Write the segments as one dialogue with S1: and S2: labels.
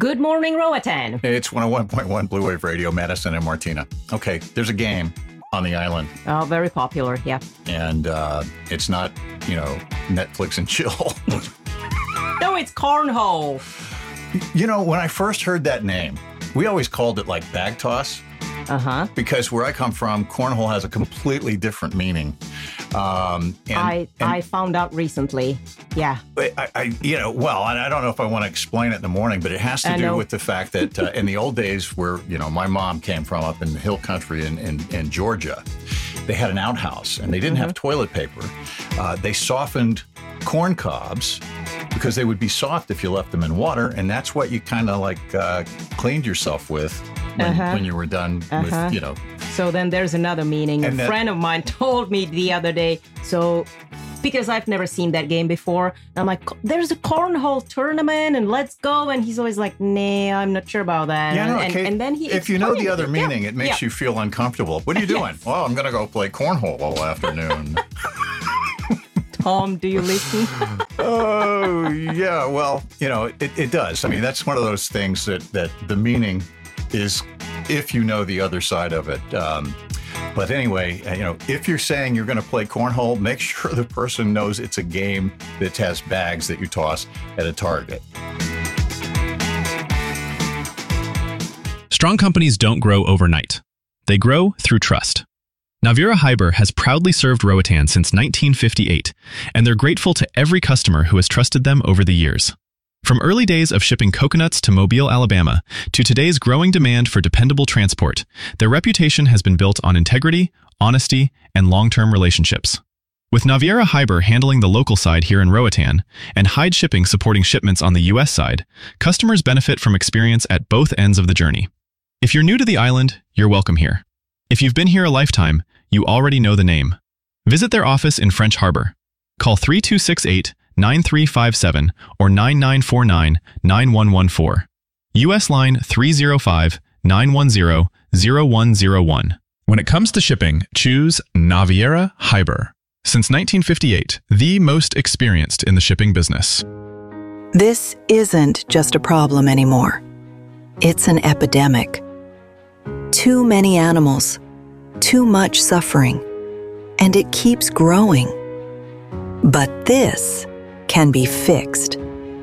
S1: Good morning, Roatan.
S2: It's 101.1 Blue Wave Radio, Madison and Martina. Okay, there's a game on the island.
S1: Oh, very popular, yeah.
S2: And it's not, Netflix and chill.
S1: No, it's cornhole.
S2: When I first heard that name, we always called it like bag toss.
S1: Uh-huh.
S2: Because where I come from, cornhole has a completely different meaning.
S1: I found out recently. Yeah.
S2: I don't know if I want to explain it in the morning, but it has to do with the fact that in the old days where, my mom came from up in the hill country in Georgia, they had an outhouse and they didn't have toilet paper. They softened corn cobs because they would be soft if you left them in water. And that's what you kind of cleaned yourself with when you were done with,
S1: So then there's another meaning. A friend of mine told me the other day, because I've never seen that game before, I'm like, there's a cornhole tournament and let's go. And he's always like, nah, I'm not sure about that.
S2: Yeah,
S1: and then he
S2: if you know the other meaning, it makes you feel uncomfortable. What are you doing?
S1: Yes.
S2: Well, I'm going to go play cornhole all afternoon.
S1: Tom, do you listen?
S2: Oh, yeah. Well, it does. I mean, that's one of those things that the meaning is if you know the other side of it. But anyway, if you're saying you're going to play cornhole, make sure the person knows it's a game that has bags that you toss at a target.
S3: Strong companies don't grow overnight. They grow through trust. Naviera Hyber has proudly served Roatan since 1958, and they're grateful to every customer who has trusted them over the years. From early days of shipping coconuts to Mobile, Alabama, to today's growing demand for dependable transport, their reputation has been built on integrity, honesty, and long-term relationships. With Naviera Hyber handling the local side here in Roatan, and Hyde Shipping supporting shipments on the U.S. side, customers benefit from experience at both ends of the journey. If you're new to the island, you're welcome here. If you've been here a lifetime, you already know the name. Visit their office in French Harbor. Call 3268-9357 or 9949-9114. U.S. line 305-910-0101. When it comes to shipping, choose Naviera Hyber. Since 1958, the most experienced in the shipping business.
S4: This isn't just a problem anymore. It's an epidemic. Too many animals, too much suffering, and it keeps growing. But this can be fixed.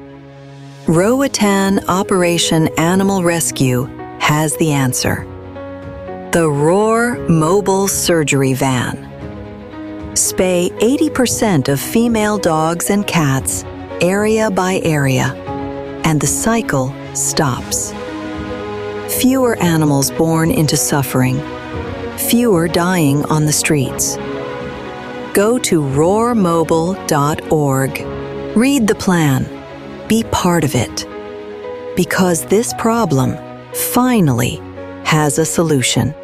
S4: Roatan Operation Animal Rescue has the answer. The Roar Mobile Surgery Van. Spay 80% of female dogs and cats, area by area, and the cycle stops. Fewer animals born into suffering, fewer dying on the streets. Go to roarmobile.org. Read the plan. Be part of it. Because this problem finally has a solution.